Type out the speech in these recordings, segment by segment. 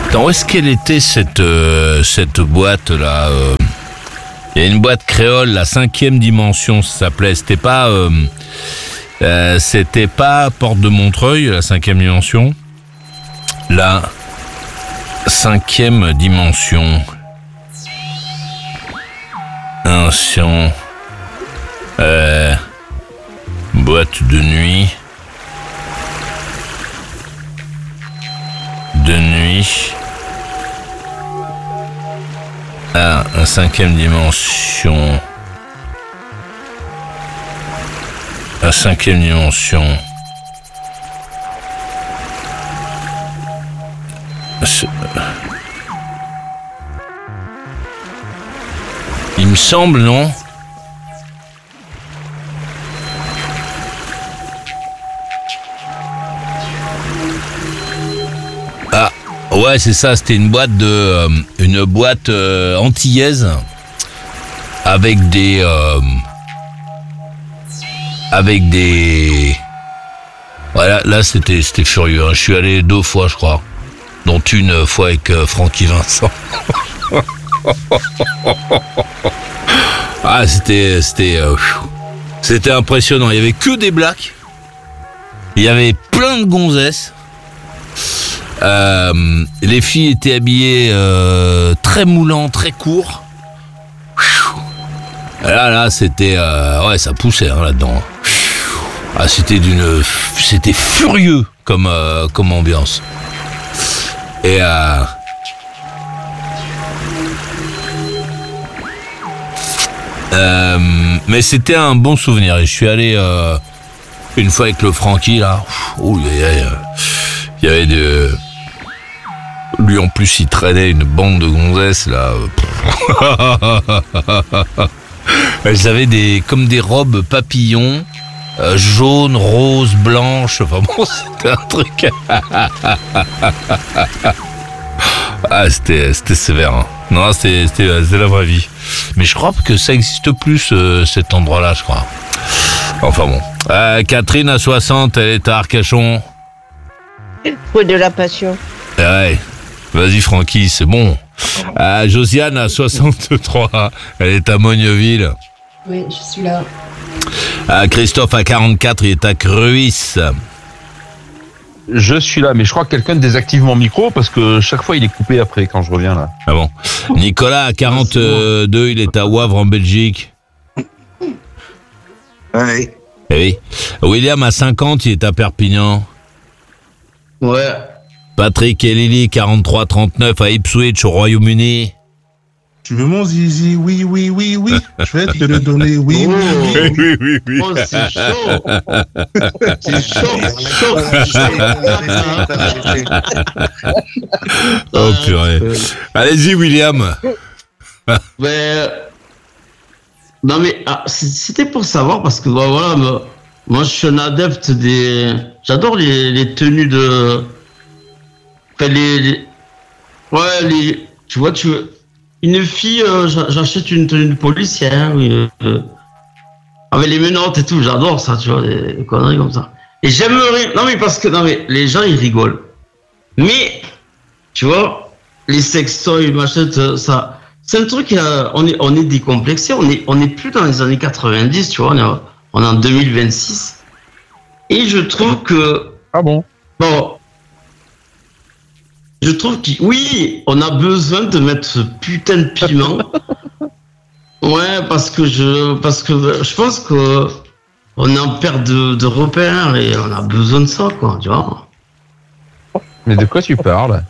Attends, où est-ce qu'elle était cette boîte là Il y a une boîte créole, la 5e dimension, ça s'appelait. C'était pas Porte de Montreuil, la 5e dimension. La 5e dimension. Boîte de nuit. Ah, un 5e dimension. La 5e dimension. Il me semble, non? Ah, ouais, c'est ça. C'était une boîte antillaise avec des voilà, là c'était furieux, hein. Je suis allé 2 fois, je crois, dont une fois avec Francky Vincent. Ah, c'était impressionnant. Il y avait que des blacks, il y avait plein de gonzesses. Les filles étaient habillées très moulants, très courts. Là, c'était ouais, ça poussait, hein, là-dedans. Ah, c'était furieux comme ambiance. Et mais c'était un bon souvenir. Et je suis allé une fois avec le Francky là. Il y avait lui en plus, il traînait une bande de gonzesses là. Elles avaient comme des robes papillons, jaunes, roses, blanches. Enfin bon, c'était un truc. Ah, c'était sévère. Hein. Non, c'était la vraie vie. Mais je crois que ça existe plus cet endroit-là, je crois. Enfin bon. Catherine à 60, elle est à Arcachon. Faut de la passion. Ouais. Vas-y Francky, c'est bon. Josiane à 63, elle est à Mogneville. Oui, je suis là. Christophe à 44, il est à Cruis. Je suis là, mais je crois que quelqu'un désactive mon micro parce que chaque fois il est coupé après quand je reviens là. Ah bon. Nicolas à 42, il est à Wavre en Belgique. Oui. Eh oui. William à 50, il est à Perpignan. Ouais. Patrick et Lily, 43-39, à Ipswich, au Royaume-Uni. Tu veux mon zizi? Oui. Je vais te le donner. Oui. Oh, c'est chaud. C'est chaud. Oh, purée. Allez-y, William. Non, mais c'était pour savoir, parce que voilà, moi, je suis un adepte j'adore les tenues de... Enfin, tu vois, une fille, j'achète une tenue de policière, avec les menottes et tout, j'adore ça, tu vois, des conneries comme ça. Et j'aimerais, non mais les gens ils rigolent. Mais, tu vois, les sextoys, machin, ça, c'est un truc, on est décomplexé, on est plus dans les années 90, tu vois, on est en 2026. Et je trouve que... Ah bon? Bon... Je trouve oui, on a besoin de mettre ce putain de piment. Ouais, parce que je pense que on est en perte de repères et on a besoin de ça, quoi, tu vois. Mais de quoi tu parles?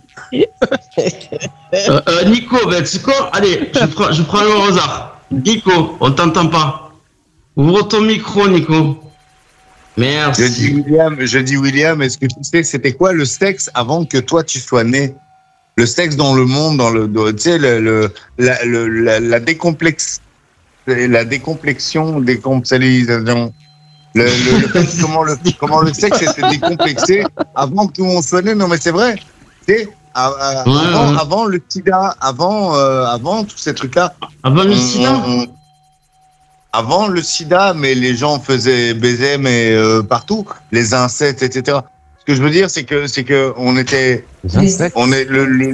Nico, tu quoi? Allez, je prends le hasard. Nico, on t'entend pas. Ouvre ton micro, Nico. Merci. Je dis William, est-ce que tu sais c'était quoi le sexe avant que toi tu sois né? Le sexe dans le monde, tu sais, la décomplexion, décomplexion. Comment le sexe était décomplexé avant que tout le monde soit né. Non mais c'est vrai. Tu sais, avant le sida, avant tous ces trucs-là. Avant le sida. Avant le sida, mais les gens faisaient baiser, mais partout, les incestes, etc. que je veux dire, c'est que on était, Les insectes. on est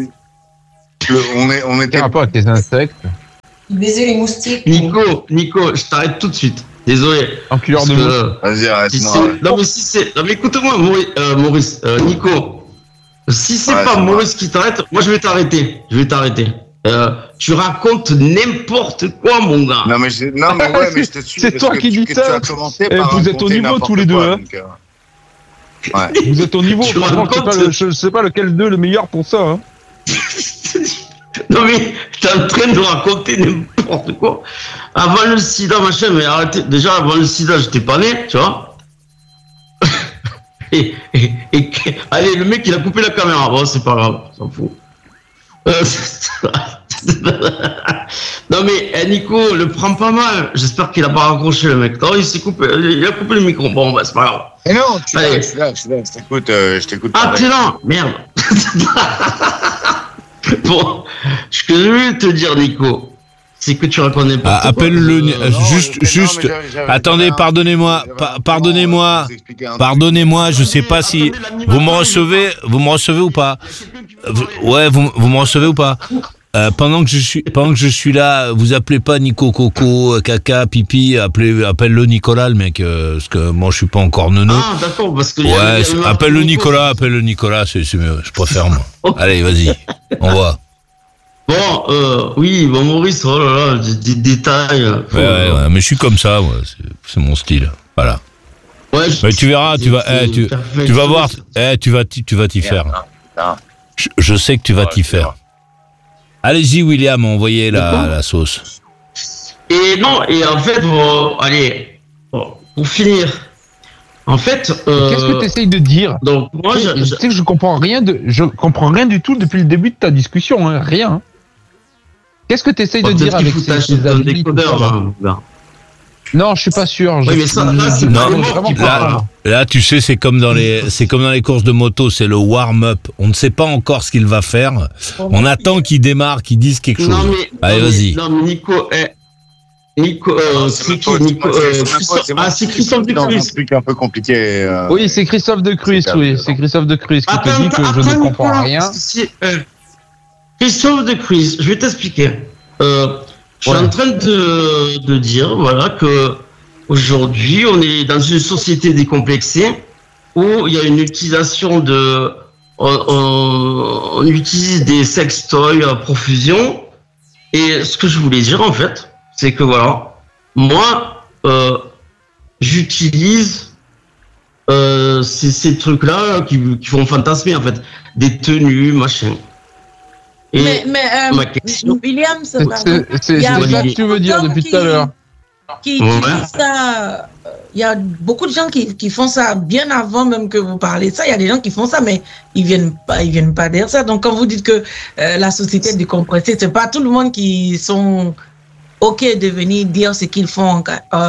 on était. Quel rapport avec les insectes? Baiser les moustiques. Nico, je t'arrête tout de suite. Désolé. Enculeur Parce de que, mouche. Vas-y, si arrête-moi. c'est- non mais si c'est, non mais écoute-moi, Maurice, Nico. Si c'est Ouais, pas ça va. Maurice qui t'arrête, moi je vais t'arrêter. Tu racontes n'importe quoi, mon gars. Non mais ouais, mais je te suis. C'est parce toi que qui dis tu ça. as commencé Eh, par vous êtes au raconter niveau n'importe tous les deux, quoi, hein. donc, ouais. Vous êtes au niveau. Tu Franchement, racontes- je sais pas lequel d'eux le meilleur pour ça. Hein. Non mais t'es en train de raconter n'importe quoi. Avant le sida, machin, mais arrêtez. Déjà avant le sida, j'étais pas né, tu vois. et allez, le mec il a coupé la caméra. Bon, c'est pas grave, on s'en fout. Non mais Nico, le prend pas mal. J'espère qu'il a pas raccroché le mec. Non, il s'est coupé, il a coupé le micro. Bon, bah c'est pas grave. Et non, je suis là, Allez. je suis là, je t'écoute. Ah, pareil. t'es là, merde. Bon, ce que je voulais te dire, Nico, c'est que tu reconnais pas. Ah, appelle-le. Non, juste. je sais, non, mais j'avais Attendez, rien. pardonnez-moi. J'avais Pardonnez-moi. vous expliquer un truc. Pardonnez-moi, je sais pas si vous me recevez ou pas. Ouais, vous me recevez ou pas. Pendant que je suis là, vous appelez pas Nico Coco, Caca, Pipi, appelle-le Nicolas, le mec, parce que moi je suis pas encore neuneux. Ah, d'accord, parce que. Ouais, appelle-le Nicolas, c'est mieux, je préfère moi. Allez, vas-y, on voit. Bon, oui, bon, Maurice, oh là là, des détails. Ouais, mais je suis comme ça, moi, c'est mon style. Voilà. Ouais, Mais tu verras, tu vas voir, tu vas t'y faire. Non. Je sais que tu vas t'y faire. Allez-y, William, envoyez la sauce. Et non, et en fait, bon, allez, bon, pour finir, en fait. Qu'est-ce que tu essayes de dire? Donc, moi, Tu sais que je comprends rien du tout depuis le début de ta discussion, hein, rien. Hein. Qu'est-ce que tu essayes de dire avec ces un avis, décodeur, tout ça, là, gars. Non, je suis pas sûr. Oui, mais ça, là, c'est Non, vraiment qui parle. Là, tu sais, c'est comme dans les courses de moto, c'est le warm-up. On ne sait pas encore ce qu'il va faire. On attend qu'il démarre, qu'il dise quelque chose. Non, mais. Allez, non, mais- vas-y. Non, mais Nico, c'est qui, C'est Nico, moi, ah, c'est Christophe dans un Ducruis. truc un peu compliqué. Oui, c'est Christophe de Cruis, c'est c'est Christophe de Cruis qui te dit que je ne comprends Nicolas, rien. Christophe de Cruis, je vais t'expliquer. Je suis en train de dire, voilà, que aujourd'hui, on est dans une société décomplexée où il y a une utilisation de, on utilise des sextoys à profusion. Et ce que je voulais dire, en fait, c'est que voilà, moi, j'utilise ces trucs-là qui font fantasmer, en fait, des tenues, machin. Et ma question, William, C'est Il y a ça que tu veux dire depuis tout à l'heure. qui utilisent ça. Il y a beaucoup de gens qui font ça bien avant même que vous parlez de ça. Il y a des gens qui font ça, mais ils viennent pas dire ça. Donc quand vous dites que la société est décompressée, c'est pas tout le monde qui sont ok de venir dire ce qu'ils font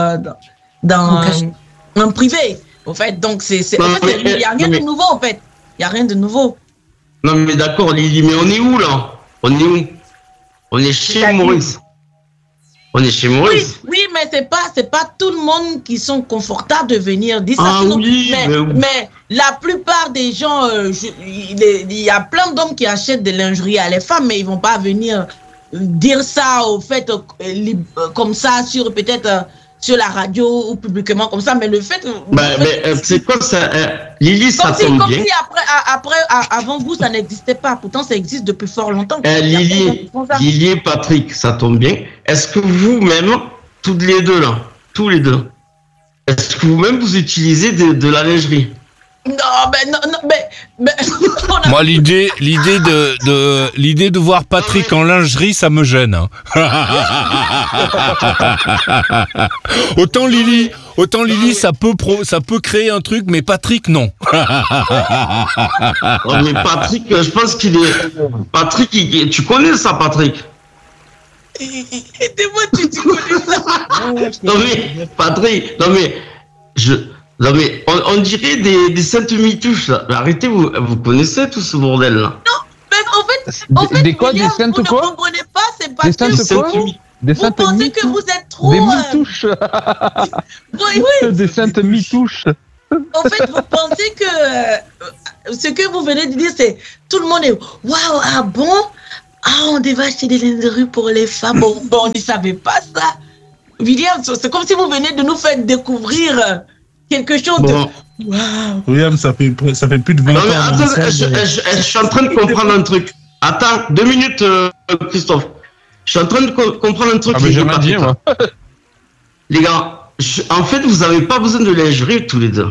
en privé. En fait, donc il y a rien de nouveau en fait. Il y a rien de nouveau. non mais d'accord, Lily, mais on est où là? On est où? On est chez Maurice. On est chez Maurice. Oui, mais c'est pas tout le monde qui sont confortables de venir dire ça. Ah Sinon, oui, mais la plupart des gens, il y a plein d'hommes qui achètent des lingeries à les femmes, mais ils vont pas venir dire ça au fait comme ça sur peut-être sur la radio ou publiquement comme ça. Mais le fait, c'est quoi ça, Lily, ça tombe comme bien. si avant vous ça n'existait pas. Pourtant ça existe depuis fort longtemps. Lily et Patrick, ça tombe bien. Est-ce que vous-même, tous les deux, est-ce que vous-même vous utilisez de la lingerie? Non, mais Moi, l'idée de voir Patrick en lingerie, ça me gêne. Hein. Autant Lily, ça peut créer un truc, mais Patrick, non. Oh, mais Patrick, je pense qu'il est. Patrick, tu connais ça, Patrick? aidez-moi, tu connais ça. Non mais, Patrick, on dirait des saintes mitouches là. Mais arrêtez, vous connaissez tout ce bordel là. Mais en fait, Des quoi, William, des saintes vous quoi? ne comprenez pas, c'est pas Des saintes que quoi? Des vous saintes pensez que vous êtes trop. Des mitouches. Oui. Des saintes mitouches. En fait, vous pensez que ce que vous venez de dire, c'est tout le monde est waouh, ah bon? Ah, on devait acheter des lingeries pour les femmes. Bon, on ne savait pas ça. William, c'est comme si vous venez de nous faire découvrir quelque chose de waouh. William, ça fait plus de 20 ans. Non, mais attends, je suis en train de comprendre un truc. Attends, 2 minutes, Christophe. Je suis en train de comprendre un truc. Ah, mais j'ai rien dit, moi. Les gars, en fait, vous n'avez pas besoin de lingerie tous les deux.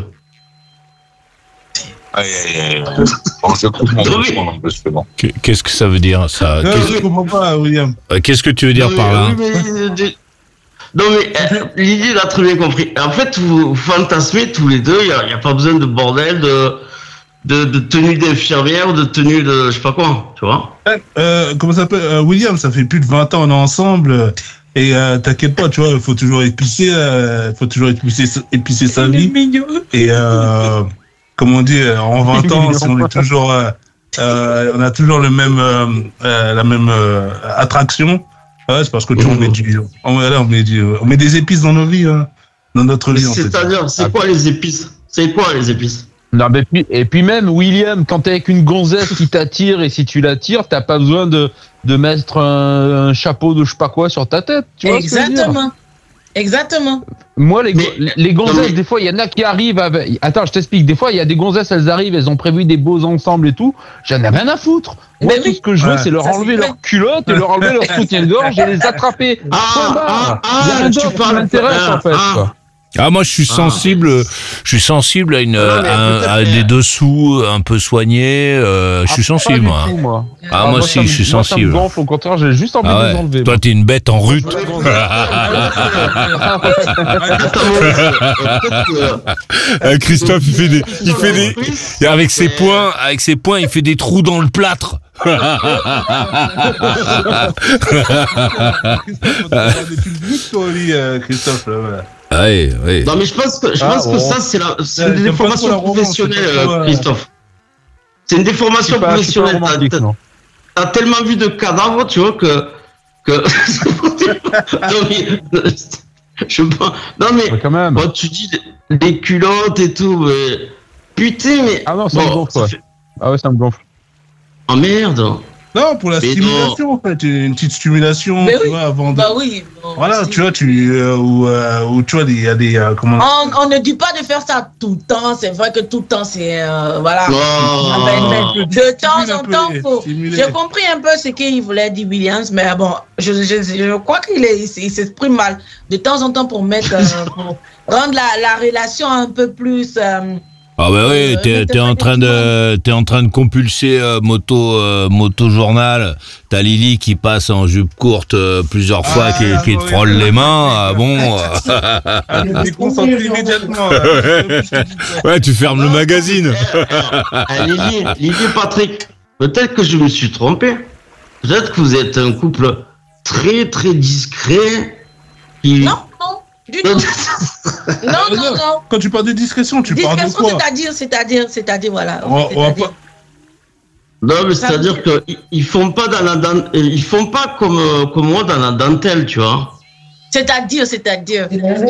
Je comprends. Qu'est-ce que ça veut dire, ça? Je comprends pas, William. Qu'est-ce que tu veux dire par là? Non, mais Lydie l'a très bien compris. En fait, vous fantasmez tous les deux. Il n'y a pas besoin de bordel, de tenue d'infirmière ou de tenue de je sais pas quoi, tu vois. Comment ça s'appelle, William, ça fait plus de 20 ans, on est ensemble. Et t'inquiète pas, tu vois, il faut toujours épicer sa vie. Et comme on dit, en 20 ans, on est toujours, on a toujours la même attraction. Ouais, c'est parce que tu on met des épices dans nos vies, dans notre vie. C'est-à-dire, c'est quoi les épices? Non, mais et puis même, William, quand t'es avec une gonzesse qui t'attire et si tu l'attires, t'as pas besoin de mettre un chapeau de je sais pas quoi sur ta tête. Tu vois Exactement. Moi, les gonzesses, des fois, il y en a qui arrivent avec... Attends, je t'explique. Des fois, il y a des gonzesses, elles arrivent, elles ont prévu des beaux ensembles et tout. J'en ai rien à foutre. Moi, tout ce que je veux, c'est leur enlever leur culotte et leur enlever leur soutien-gorge et les attraper. Tu parles m'intéresse, en fait, quoi. Ah, moi, je suis sensible à des dessous un peu soignés, je suis sensible, moi. Tout, moi. Ah, moi aussi, je suis sensible. Ça me gonfle, au contraire, j'ai juste envie de les enlever. Toi, t'es une bête en rut. Christophe, il fait des, avec ses poings, il fait des trous dans le plâtre. Christophe, là, voilà. Oui. Non, mais je pense que ça, c'est une déformation professionnelle, Christophe. C'est une déformation professionnelle. T'as tellement vu de cadavres, tu vois, que... Non, mais quand même. Bon, tu dis les culottes et tout, mais... Putain, mais... Ah non, ça me gonfle, ouais. Ah ouais, ça me gonfle. Oh merde. Non, pour la stimulation, en fait, une petite stimulation, tu vois, avant de... Bah oui. Voilà, tu vois, ou tu vois, il y a des... comment... On ne dit pas de faire ça tout le temps, c'est vrai que tout le temps, c'est... voilà. De temps en temps, j'ai compris un peu ce qu'il voulait dire, Williams, mais bon, je crois qu'il s'exprime mal. De temps en temps, pour mettre... pour rendre la relation un peu plus... Ah bah oui, t'es en train de compulser moto journal. T'as Lily qui passe en jupe courte plusieurs fois, qui te frôle les mains. Bon. Elle est concentrée immédiatement. Ouais, tu fermes le magazine. Lily, Patrick, peut-être que je me suis trompé. Peut-être que vous êtes un couple très très discret. Non. Du tout. Non. Quand tu parles de discrétion, tu parles de quoi? C'est-à-dire, voilà. Non, mais c'est-à-dire qu'ils font pas ils font pas comme moi dans la dentelle, tu vois. C'est-à-dire. C'est-à-dire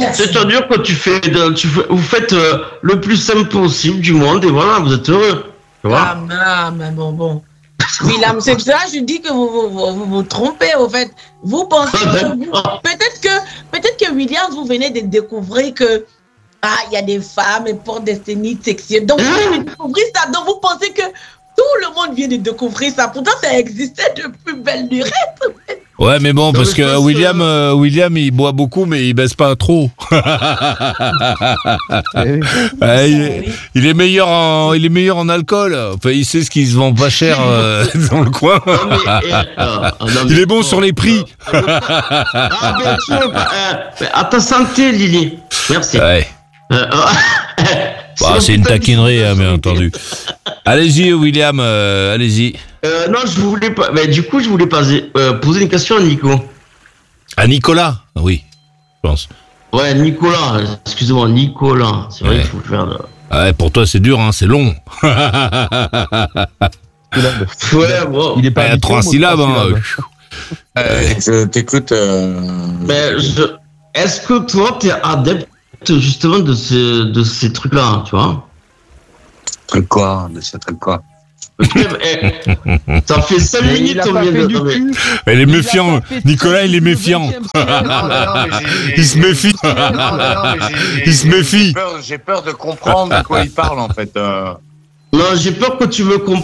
que vous faites le plus simple possible du monde et voilà, vous êtes heureux. Tu vois. Mais bon. William, c'est ça, je dis que vous trompez, au fait. Vous pensez peut-être que William, vous venez de découvrir que il y a des femmes et portent des tenues sexuelles. Donc, vous venez de découvrir ça. Donc, vous pensez que tout le monde vient de découvrir ça. Pourtant, ça existait depuis belle lurette. Ouais, mais bon, parce que William, il boit beaucoup, mais il baisse pas trop. Il est meilleur en alcool. Enfin, il sait ce qui se vend pas cher dans le coin. Il est bon sur les prix. À ta santé, Lily. Merci. Ouais. C'est une taquinerie, bien entendu. Allez-y, William, allez-y. Non, je voulais pas. Mais du coup, je voulais poser une question à Nico. À Nicolas? Oui, je pense. Ouais, Nicolas. Excusez-moi, Nicolas. C'est vrai qu'il faut faire. Ouais, pour toi, c'est dur, hein, c'est long. Ouais, bon. Il est pas. Il y a 3 syllabes. Je t'écoute. Mais est-ce que toi, t'es adepte justement de ces trucs-là, tu vois. Truc quoi? De ce truc quoi? Ça fait 5 minutes qu'on vient de... Elle est méfiant. Nicolas, il est méfiant. Il se méfie. Il se méfie. J'ai peur de comprendre de quoi il parle, en fait. Non, j'ai peur que tu me comprennes.